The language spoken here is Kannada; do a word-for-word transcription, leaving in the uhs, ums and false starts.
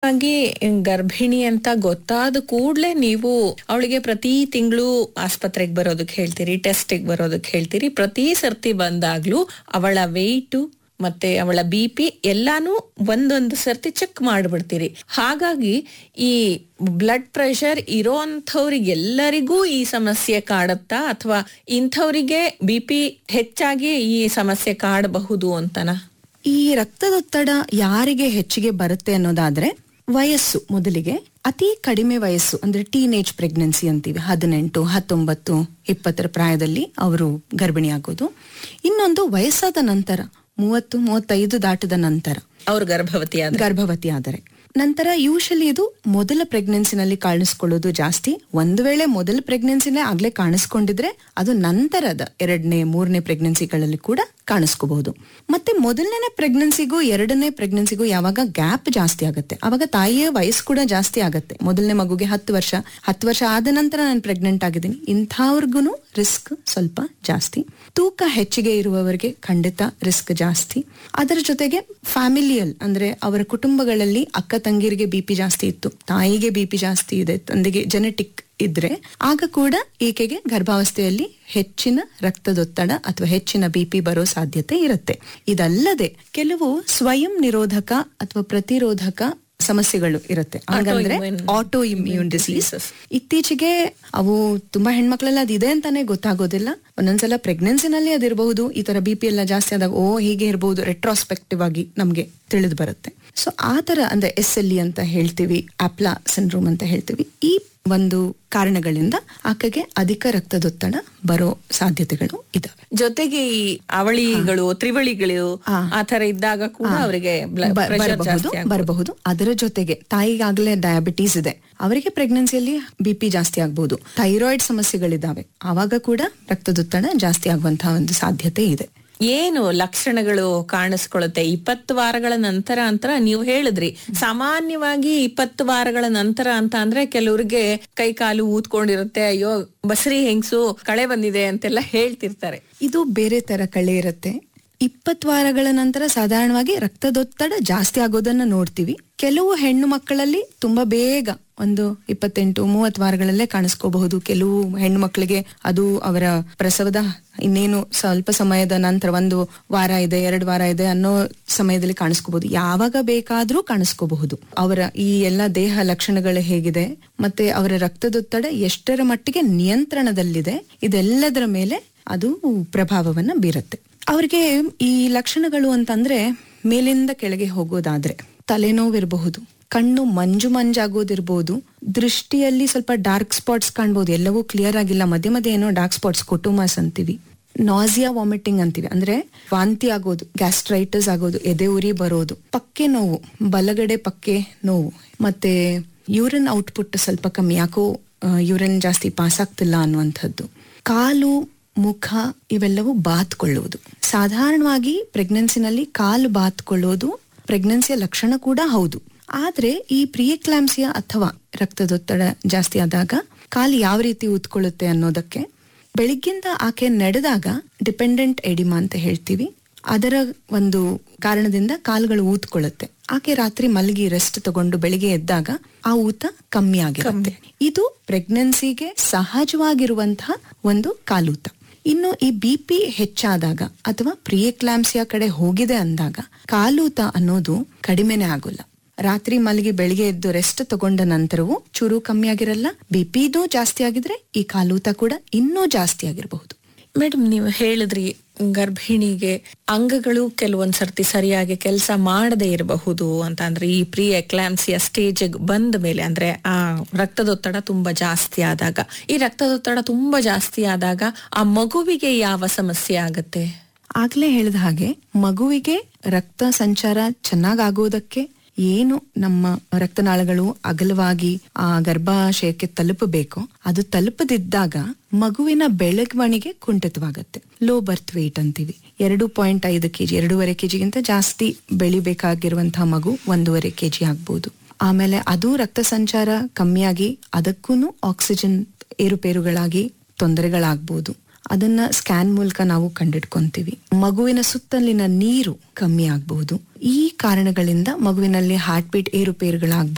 ಸಾಮಾನ್ಯವಾಗಿ ಗರ್ಭಿಣಿ ಅಂತ ಗೊತ್ತಾದ ಕೂಡ್ಲೆ ನೀವು ಅವಳಿಗೆ ಪ್ರತಿ ತಿಂಗಳು ಆಸ್ಪತ್ರೆಗೆ ಬರೋದಕ್ಕೆ ಹೇಳ್ತೀರಿ, ಟೆಸ್ಟಿಗೆ ಬರೋದಕ್ಕೆ ಹೇಳ್ತೀರಿ. ಪ್ರತಿ ಸರ್ತಿ ಬಂದಾಗ್ಲೂ ಅವಳ ವೆಯ್ಟು ಮತ್ತೆ ಅವಳ ಬಿ ಪಿ ಎಲ್ಲಾನು ಒಂದೊಂದು ಸರ್ತಿ ಚೆಕ್ ಮಾಡ್ಬಿಡ್ತೀರಿ. ಹಾಗಾಗಿ ಈ ಬ್ಲಡ್ ಪ್ರೆಷರ್ ಇರೋಂಥವ್ರಿಗೆಲ್ಲರಿಗೂ ಈ ಸಮಸ್ಯೆ ಕಾಡುತ್ತಾ ಅಥವಾ ಇಂಥವರಿಗೆ ಬಿ ಪಿ ಹೆಚ್ಚಾಗಿ ಈ ಸಮಸ್ಯೆ ಕಾಡಬಹುದು ಅಂತನಾ? ಈ ರಕ್ತದೊತ್ತಡ ಯಾರಿಗೆ ಹೆಚ್ಚಿಗೆ ಬರುತ್ತೆ ಅನ್ನೋದಾದ್ರೆ, ವಯಸ್ಸು ಮೊದಲಿಗೆ ಅತಿ ಕಡಿಮೆ ವಯಸ್ಸು ಅಂದ್ರೆ ಟೀನೇಜ್ ಪ್ರೆಗ್ನೆನ್ಸಿ ಅಂತೀವಿ, ಹದಿನೆಂಟು ಹತ್ತೊಂಬತ್ತು ಇಪ್ಪತ್ತರ ಪ್ರಾಯದಲ್ಲಿ ಅವರು ಗರ್ಭಿಣಿ ಆಗೋದು. ಇನ್ನೊಂದು ವಯಸ್ಸಾದ ನಂತರ ಮೂವತ್ತು ಮೂವತ್ತೈದು ದಾಟದ ನಂತರ ಅವ್ರು ಗರ್ಭವತಿ ಗರ್ಭವತಿ ಆದರೆ ನಂತರ ಯೂಶಲಿ ಇದು ಮೊದಲ ಪ್ರೆಗ್ನೆನ್ಸಿನಲ್ಲಿ ಕಾಣಿಸ್ಕೊಳ್ಳೋದು ಜಾಸ್ತಿ. ಒಂದು ವೇಳೆ ಮೊದಲ ಪ್ರೆಗ್ನೆನ್ಸಿನೇ ಆಗ್ಲೇ ಕಾಣಿಸ್ಕೊಂಡಿದ್ರೆ ಅದು ನಂತರದ ಎರಡನೇ ಮೂರನೇ ಪ್ರೆಗ್ನೆನ್ಸಿಗಳಲ್ಲಿ ಕೂಡ ಕಾಣಿಸ್ಕೋಬಹುದು. ಮತ್ತೆ ಮೊದಲನೇ ಪ್ರೆಗ್ನೆನ್ಸಿಗೂ ಎರಡನೇ ಪ್ರೆಗ್ನೆನ್ಸಿಗೂ ಯಾವಾಗ ಗ್ಯಾಪ್ ಜಾಸ್ತಿ ಆಗುತ್ತೆ ಅವಾಗ ತಾಯಿಯ ವಯಸ್ಸು ಕೂಡ ಜಾಸ್ತಿ ಆಗುತ್ತೆ. ಮೊದಲನೇ ಮಗುಗೆ ಹತ್ತು ವರ್ಷ ಹತ್ತು ವರ್ಷ ಆದ ನಂತರ ನಾನು ಪ್ರೆಗ್ನೆಂಟ್ ಆಗಿದ್ದೀನಿ, ಇಂಥವ್ರಿಗೂ ರಿಸ್ಕ್ ಸ್ವಲ್ಪ ಜಾಸ್ತಿ. ತೂಕ ಹೆಚ್ಚಿಗೆ ಇರುವವರಿಗೆ ಖಂಡಿತ ರಿಸ್ಕ್ ಜಾಸ್ತಿ. ಅದರ ಜೊತೆಗೆ ಫ್ಯಾಮಿಲಿಯಲ್ ಅಂದ್ರೆ ಅವರ ಕುಟುಂಬಗಳಲ್ಲಿ ಅಕ್ಕ ತಂಗಿರಿಗೆ ಬಿಪಿ ಜಾಸ್ತಿ ಇತ್ತು, ತಾಯಿಗೆ ಬಿಪಿ ಜಾಸ್ತಿ ಇದೆ, ತಂದೆಗೆ ಜೆನೆಟಿಕ್ ಇದ್ರೆ ಆಗ ಕೂಡ ಈಕೆಗೆ ಗರ್ಭಾವಸ್ಥೆಯಲ್ಲಿ ಹೆಚ್ಚಿನ ರಕ್ತದೊತ್ತಡ ಅಥವಾ ಹೆಚ್ಚಿನ ಬಿಪಿ ಬರೋ ಸಾಧ್ಯತೆ ಇರುತ್ತೆ. ಇದಲ್ಲದೆ ಕೆಲವು ಸ್ವಯಂ ನಿರೋಧಕ ಅಥವಾ ಪ್ರತಿರೋಧಕ ಸಮಸ್ಯೆಗಳು ಇರುತ್ತೆ. ಹಾಗಂದ್ರೆ ಆಟೋ ಇಮ್ಯೂನ್ ಡಿಸೀಸ್. ಇತ್ತೀಚೆಗೆ ಅವು ತುಂಬಾ ಹೆಣ್ಮಕ್ಳೆಲ್ಲ ಅದಿದೆ ಅಂತಾನೆ ಗೊತ್ತಾಗೋದಿಲ್ಲ. ಒಂದೊಂದ್ಸಲ ಪ್ರೆಗ್ನೆನ್ಸಿನಲ್ಲಿ ಅದಿರಬಹುದು, ಈ ತರ ಬಿ ಪಿ ಎಲ್ಲ ಜಾಸ್ತಿ ಆದಾಗ ಓ ಹೀಗೆ ಇರಬಹುದು ರೆಟ್ರೋಸ್ಪೆಕ್ಟಿವ್ ಆಗಿ ನಮ್ಗೆ ತಿಳಿದು ಬರುತ್ತೆ. ಸೊ ಆ ತರ ಅಂದ್ರೆ ಎಸ್ ಎಲ್ ಇ ಅಂತ ಹೇಳ್ತೀವಿ, ಆಪ್ಲಾ ಸಿಂಡ್ರೋಮ್ ಅಂತ ಹೇಳ್ತೀವಿ. ಈ ಒಂದು ಕಾರಣಗಳಿಂದ ಆಕೆಗೆ ಅಧಿಕ ರಕ್ತದೊತ್ತಡ ಬರೋ ಸಾಧ್ಯತೆಗಳು ಇದಾವೆ. ಜೊತೆಗೆ ಈ ಅವಳಿಗಳು ತ್ರಿವಳಿಗಳು ಆ ತರ ಇದ್ದಾಗ ಕೂಡ ಅವರಿಗೆ ಬರಬಹುದು. ಅದರ ಜೊತೆಗೆ ತಾಯಿಗಾಗಲೇ ಡಯಾಬಿಟೀಸ್ ಇದೆ, ಅವರಿಗೆ ಪ್ರೆಗ್ನೆನ್ಸಿಯಲ್ಲಿ ಬಿಪಿ ಜಾಸ್ತಿ ಆಗಬಹುದು. ಥೈರಾಯ್ಡ್ ಸಮಸ್ಯೆಗಳಿದ್ದಾವೆ, ಆವಾಗ ಕೂಡ ರಕ್ತದೊತ್ತಡ ಜಾಸ್ತಿ ಆಗುವಂತಹ ಒಂದು ಸಾಧ್ಯತೆ ಇದೆ. ಏನು ಲಕ್ಷಣಗಳು ಕಾಣಿಸ್ಕೊಳ್ಳುತ್ತೆ ಇಪ್ಪತ್ತು ವಾರಗಳ ನಂತರ ಅಂತ ನೀವು ಹೇಳಿದ್ರಿ? ಸಾಮಾನ್ಯವಾಗಿ ಇಪ್ಪತ್ತು ವಾರಗಳ ನಂತರ ಅಂತ ಅಂದ್ರೆ ಕೆಲವ್ರಿಗೆ ಕೈ ಕಾಲು ಊದ್ಕೊಂಡಿರುತ್ತೆ, ಅಯ್ಯೋ ಬಸರಿ ಹೆಂಗ್ಸು ಕಳೆ ಬಂದಿದೆ ಅಂತೆಲ್ಲ ಹೇಳ್ತಿರ್ತಾರೆ. ಇದು ಬೇರೆ ತರ ಕಳೆ ಇರುತ್ತೆ. ಇಪ್ಪತ್ತು ವಾರಗಳ ನಂತರ ಸಾಧಾರಣವಾಗಿ ರಕ್ತದೊತ್ತಡ ಜಾಸ್ತಿ ಆಗೋದನ್ನ ನೋಡ್ತೀವಿ. ಕೆಲವು ಹೆಣ್ಣು ಮಕ್ಕಳಲ್ಲಿ ತುಂಬಾ ಬೇಗ ಒಂದು ಇಪ್ಪತ್ತೆಂಟು ಮೂವತ್ತು ವಾರಗಳಲ್ಲೇ ಕಾಣಿಸ್ಕೋಬಹುದು. ಕೆಲವು ಹೆಣ್ಣು ಮಕ್ಕಳಿಗೆ ಅದು ಅವರ ಪ್ರಸವದ ಇನ್ನೇನು ಸ್ವಲ್ಪ ಸಮಯದ ನಂತರ, ಒಂದು ವಾರ ಇದೆ ಎರಡು ವಾರ ಇದೆ ಅನ್ನೋ ಸಮಯದಲ್ಲಿ ಕಾಣಿಸ್ಕೋಬಹುದು. ಯಾವಾಗ ಬೇಕಾದ್ರೂ ಕಾಣಿಸ್ಕೋಬಹುದು. ಅವರ ಈ ಎಲ್ಲ ದೇಹ ಲಕ್ಷಣಗಳು ಹೇಗಿದೆ ಮತ್ತೆ ಅವರ ರಕ್ತದೊತ್ತಡ ಎಷ್ಟರ ಮಟ್ಟಿಗೆ ನಿಯಂತ್ರಣದಲ್ಲಿದೆ, ಇದೆಲ್ಲದರ ಮೇಲೆ ಅದು ಪ್ರಭಾವವನ್ನ ಬೀರುತ್ತೆ. ಅವ್ರಿಗೆ ಈ ಲಕ್ಷಣಗಳು ಅಂತಂದ್ರೆ ಮೇಲಿಂದ ಕೆಳಗೆ ಹೋಗೋದಾದ್ರೆ ತಲೆನೋವಿರಬಹುದು, ಕಣ್ಣು ಮಂಜು ಮಂಜಾಗೋದಿರ್ಬೋದು, ದೃಷ್ಟಿಯಲ್ಲಿ ಸ್ವಲ್ಪ ಡಾರ್ಕ್ ಸ್ಪಾಟ್ಸ್ ಕಾಣ್ಬೋದು, ಎಲ್ಲವೂ ಕ್ಲಿಯರ್ ಆಗಿಲ್ಲ, ಮಧ್ಯೆ ಮಧ್ಯೆ ಏನೋ ಡಾರ್ಕ್ ಸ್ಪಾಟ್ಸ್ ಕೊಟುಮಾಸ್ ಅಂತೀವಿ, ನಾಸಿಯಾ ವಾಮಿಟಿಂಗ್ ಅಂತೀವಿ, ಅಂದ್ರೆ ವಾಂತಿ ಆಗೋದು, ಗ್ಯಾಸ್ಟ್ರೈಟಿಸ್ ಆಗೋದು, ಎದೆ ಉರಿ ಬರೋದು, ಪಕ್ಕೆ ನೋವು, ಬಲಗಡೆ ಪಕ್ಕೆ ನೋವು, ಮತ್ತೆ ಯೂರಿನ್ ಔಟ್ಪುಟ್ ಸ್ವಲ್ಪ ಕಮ್ಮಿ, ಯಾಕೋ ಯೂರಿನ್ ಜಾಸ್ತಿ ಪಾಸ್ ಆಗ್ತಿಲ್ಲ ಅನ್ನುವಂಥದ್ದು, ಕಾಲು ಮುಖ ಇವೆಲ್ಲವೂ ಬಾತ್ಕೊಳ್ಳುವುದು. ಸಾಧಾರಣವಾಗಿ ಪ್ರೆಗ್ನೆನ್ಸಿನಲ್ಲಿ ಕಾಲು ಬಾತ್ಕೊಳ್ಳೋದು ಪ್ರೆಗ್ನೆನ್ಸಿಯ ಲಕ್ಷಣ ಕೂಡ ಹೌದು. ಆದ್ರೆ ಈ ಪ್ರಿಯಕ್ಲಾಂಸಿಯಾ ಅಥವಾ ರಕ್ತದೊತ್ತಡ ಜಾಸ್ತಿ ಆದಾಗ ಕಾಲು ಯಾವ ರೀತಿ ಊದ್ಕೊಳ್ಳುತ್ತೆ ಅನ್ನೋದಕ್ಕೆ, ಬೆಳಿಗ್ಗಿಂದ ಆಕೆ ನಡೆದಾಗ ಡಿಪೆಂಡೆಂಟ್ ಎಡಿಮಾ ಅಂತ ಹೇಳ್ತೀವಿ, ಅದರ ಒಂದು ಕಾರಣದಿಂದ ಕಾಲುಗಳು ಊದ್ಕೊಳ್ಳುತ್ತೆ. ಆಕೆ ರಾತ್ರಿ ಮಲಗಿ ರೆಸ್ಟ್ ತಗೊಂಡು ಬೆಳಿಗ್ಗೆ ಎದ್ದಾಗ ಆ ಊತ ಕಮ್ಮಿ ಆಗಿರುತ್ತೆ. ಇದು ಪ್ರೆಗ್ನೆನ್ಸಿಗೆ ಸಹಜವಾಗಿರುವಂತಹ ಒಂದು ಕಾಲೂತ. ಇನ್ನು ಈ ಬಿ ಪಿ ಹೆಚ್ಚಾದಾಗ ಅಥವಾ ಪ್ರಿಯಕ್ಲಾಂಸಿಯಾ ಕಡೆ ಹೋಗಿದೆ ಅಂದಾಗ ಕಾಲೂತ ಅನ್ನೋದು ಕಡಿಮೆನೆ ಆಗೋಲ್ಲ. ರಾತ್ರಿ ಮಲಗಿ ಬೆಳಿಗ್ಗೆ ಎದ್ದು ರೆಸ್ಟ್ ತಗೊಂಡ ನಂತರವೂ ಚೂರು ಕಮ್ಮಿ ಆಗಿರಲ್ಲ. ಬಿ ಪಿನೂ ಜಾಸ್ತಿ ಆಗಿದ್ರೆ ಈ ಕಾಲೂತ ಕೂಡ ಇನ್ನೂ ಜಾಸ್ತಿ ಆಗಿರಬಹುದು. ಮೇಡಮ್, ನೀವು ಹೇಳಿದ್ರಿ ಗರ್ಭಿಣಿಗೆ ಅಂಗಗಳು ಕೆಲವೊಂದ್ಸರ್ತಿ ಸರಿಯಾಗಿ ಕೆಲಸ ಮಾಡದೇ ಇರಬಹುದು ಅಂತ. ಅಂದ್ರೆ ಈ ಪ್ರೀ ಎಕ್ಲಾಂಪ್ಸಿಯಾ ಸ್ಟೇಜ್ ಬಂದ ಮೇಲೆ, ಅಂದ್ರೆ ಆ ರಕ್ತದೊತ್ತಡ ತುಂಬಾ ಜಾಸ್ತಿ ಆದಾಗ, ಈ ರಕ್ತದೊತ್ತಡ ತುಂಬಾ ಜಾಸ್ತಿ ಆದಾಗ ಆ ಮಗುವಿಗೆ ಯಾವ ಸಮಸ್ಯೆ ಆಗತ್ತೆ? ಆಗ್ಲೇ ಹೇಳಿದ ಹಾಗೆ ಮಗುವಿಗೆ ರಕ್ತ ಸಂಚಾರ ಚೆನ್ನಾಗಾಗೋದಕ್ಕೆ ಏನು ನಮ್ಮ ರಕ್ತನಾಳಗಳು ಅಗಲವಾಗಿ ಆ ಗರ್ಭಾಶಯಕ್ಕೆ ತಲುಪಬೇಕು, ಅದು ತಲುಪದಿದ್ದಾಗ ಮಗುವಿನ ಬೆಳವಣಿಗೆ ಕುಂಠಿತವಾಗತ್ತೆ. ಲೋ ಬರ್ತ್ ವೇಟ್ ಅಂತೀವಿ. ಎರಡು ಪಾಯಿಂಟ್ ಐದು ಕೆಜಿ ಎರಡೂವರೆ ಕೆಜಿಗಿಂತ ಜಾಸ್ತಿ ಬೆಳಿಬೇಕಾಗಿರುವಂತಹ ಮಗು ಒಂದೂವರೆ ಕೆಜಿ ಆಗ್ಬೋದು. ಆಮೇಲೆ ಅದು ರಕ್ತ ಸಂಚಾರ ಕಮ್ಮಿಯಾಗಿ ಅದಕ್ಕೂ ಆಕ್ಸಿಜನ್ ಏರುಪೇರುಗಳಾಗಿ ತೊಂದರೆಗಳಾಗ್ಬೋದು. ಅದನ್ನ ಸ್ಕ್ಯಾನ್ ಮೂಲಕ ನಾವು ಕಂಡಿಡ್ಕೊಂತೀವಿ. ಮಗುವಿನ ಸುತ್ತಲಿನ ನೀರು ಕಮ್ಮಿ ಆಗ್ಬಹುದು. ಈ ಕಾರಣಗಳಿಂದ ಮಗುವಿನಲ್ಲಿ ಹಾರ್ಟ್ ಬೀಟ್ ಏರುಪೇರುಗಳಾಗಬಹುದು.